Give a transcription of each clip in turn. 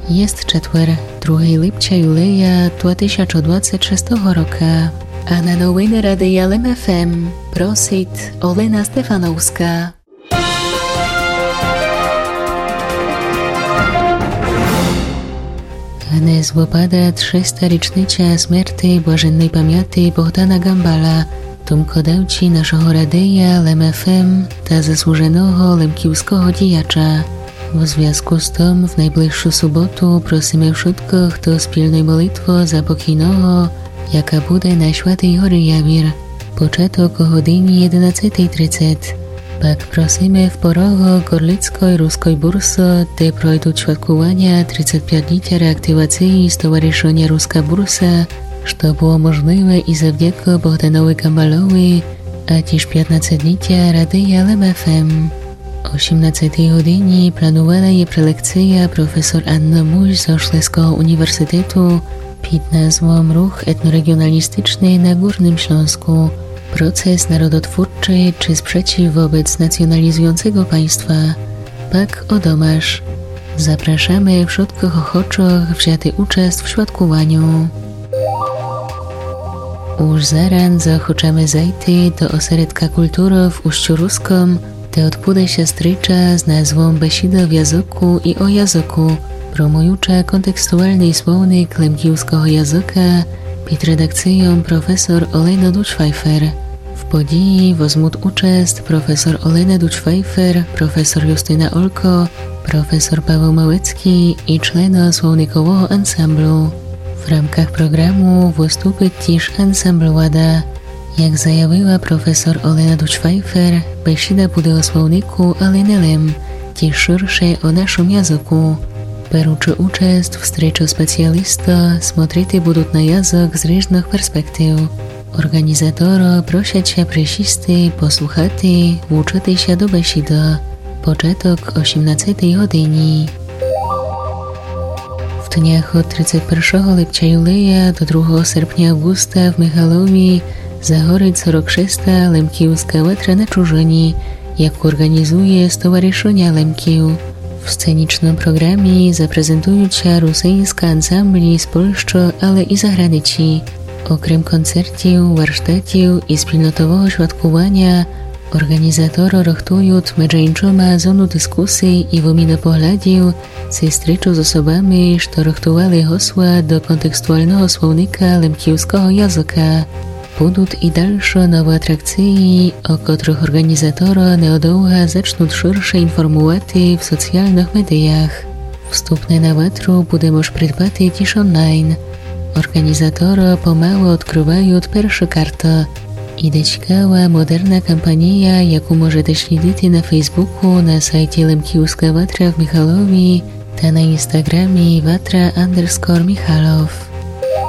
Jest четвер, 2 липча юлея 2026 року. А на новини Радія ЛМФМ просить Олена Стефановська. Dnes wypada 300 rocznica śmierci błažennej pamięci Bogdana Gambala, tomkodawci naszego Radia LMFM ta zasłużonego lemkiewskiego dziejacza. W związku z tym w najbliższą sobotę prosimy wszystkich do wspólnej modlitwy za pokojnego, jaka będzie na Świętej Hory Jawir. Początek o godzinie 11:30. Pak prosimy w porogu Gorlickiej Ruskiej Bursy, gdzie projdą świadkowania 35-lecia reaktywacji Stowarzyszenia Ruska Bursa, co było możliwe i zawdzięki Bogdanowi Gambalowi, a też 15-lecia Radia LMFM. O 18 godzinie planowana jest prelekcja profesor Anny Muś z Śląskiego Uniwersytetu pod nazwą Ruch etnoregionalistyczny na Górnym Śląsku. Proces narodotwórczy czy sprzeciw wobec nacjonalizującego państwa. Pak o domasz. Zapraszamy wszystkich ochoczych wzięty udział w świadkowaniu. Już zaraz zachoczamy zajty do ośrodka kultury w Uściu Ruskom, gdzie odbude się strycza z nazwą Besida w języku i o języku, promująca kontekstualny słownik lemkiewskiego języka pod redakcją profesor Olena Duć-Pfeiffer. W podii wezmą udział profesor Olena Duć-Pfeiffer, profesor Justyna Olko, profesor Paweł Małecki i człony słownikowego ansamblu. W ramach programu wystąpi też ansambl Łada. Jak zajawiła profesor Olena Duć-Pfeiffer, besida będzie o słowniku, ale nie lem, też szersze o naszym języku. Беручи участь в встрече спеціаліста, смотрити будуть на язик з різних перспектив. Організатора просять ще присісти, послухати, вчитися до бесіди. Початок о 17 годині. В днях від 31 липня юлея до 2 серпня августа в Михайлові загорить 46-та лемківська ветра на чужині, яку організує Stowarzyszenie Lemkiów. W scenicznym programie zaprezentują się rosyjskie ansambli z Polski, ale i zagranicy. Okrem koncertów, warsztatów i wspólnotowego świadkowania, organizatorzy rachtują między zonu dyskusji i wymiany poglądów ze stryczą z osobami, które rachtowali hasła do kontekstualnego słownika lemkiewskiego języka. Będą i dalsze nowe atrakcje, o których organizatorzy niedługo zaczną szersze informować w socjalnych mediach. Wstępne na watru będzie można prydbać też online. Organizatorzy pomału odkrywają pierwsze karty. Idzie ciekawa, moderna kampania, jaką możecie śledzić na Facebooku, na sajcie Lemkiewska Watra w Michalowie, a na Instagramie Watra_Michalow.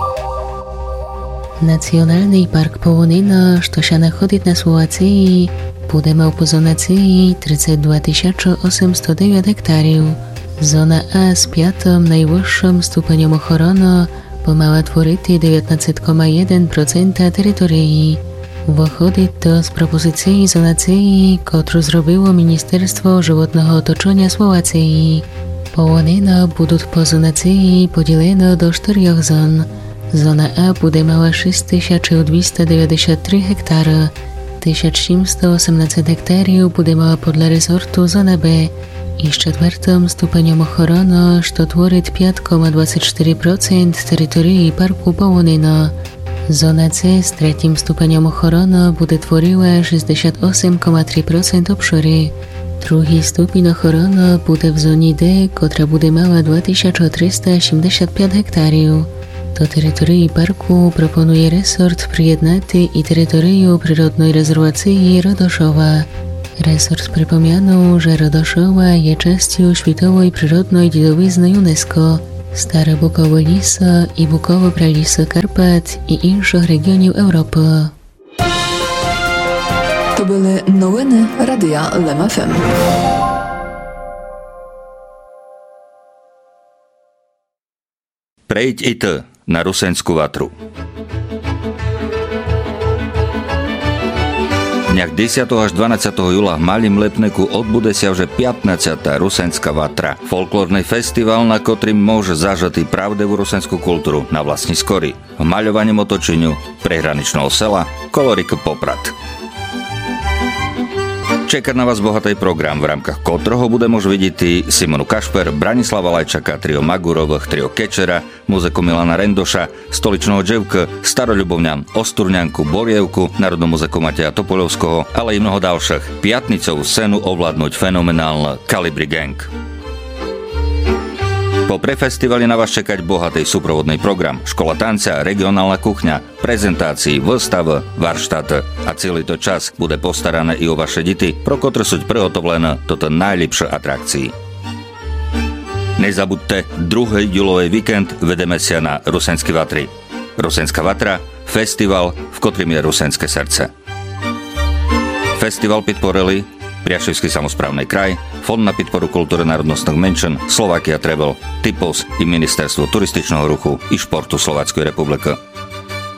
Nacionalny Park Połonina, co się znajduje na Słowacji, będzie miał po zonacji 32 809 hektarów. Zona A z 5. najwyższym stopniem ochrony pomała tworzyć 19,1% terytorii. Wychodzi to z propozycji zonacji, którą zrobiło Ministerstwo Żywotnego Otoczenia Słowacji. Połonina będą po zonacji podzielone do 4 zon. Zona A będzie miała 6293 hektary, 1718 hektarów będzie miała podle resortu zona B i z 4. stopniem ochrony, co tworzy 5,24% terytorii Parku Połonina. Zona C z 3. stopniem ochrony będzie tworiła 68,3% obszaru. Drugi stopień ochrony będzie w zonie D, która będzie miała 2375 hektarów. Do terytorii parku proponuje resort przyjednaty i terytorium przyrodnej rezerwacji Rodoszowa. Resort przypomniano, że Rodoszowa jest częścią światowej przyrodnej dziedzictwa UNESCO, Stare Bukowe Lisy i Bukowe Pralisy Karpat i innych regionów Europy. To były nowiny Radia LMFM. Prejdź i ty na Rusensku Vatru. dniach 10. až 12. júla v Malým Lepneku odbude sa už 15. Rusenská vatra. Folklórny festival, na ktorým môže zažať pravdivú rusenskú kultúru na vlastní skory. V maľovaním otočeniu prehraničného sela Kolorik Poprad. Čeká na vás bohatý program, v rámkach ktorého bude môž vidieť Simonu Kašper, Branislava Lajčaka, trio Magurových, trio Kečera, muziku Milana Rendoša, Stoličného Dževka, Staroľubovňan, Osturňanku, Borievku, národnú muziku Mateja Topoľovského, ale i mnoho ďalších. Piatnicovú scénu ovládnuť fenomenálne Kalibri Gang. Po prefestivali na vás čekať bohatý súprovodný program, škola tanca, regionálna kuchňa, prezentácií, výstav, varštát a celý to čas bude postarané i o vaše deti, pro ktoré sú prihotovlené toto najlepšie atrakcii. Nezabudte, 2. júlový víkend vedeme sa na Rusenské vatry. Rusenská vatra, festival, v ktorým je rusenské srdce. Festival podporili Priaševský samosprávny kraj, Fond na podporu kultúry národnostných menšín, Slovakia Travel, Typos i Ministerstvo turističného ruchu i športu Slovenskej republiky.